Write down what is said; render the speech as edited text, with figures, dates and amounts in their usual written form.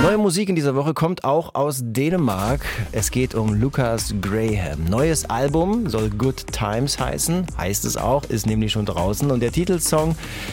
Neue Musik in dieser Woche kommt auch aus Dänemark. Es geht um Lucas Graham. Neues Album soll Good Times heißen, heißt es auch, ist nämlich schon draußen. Und der Titelsong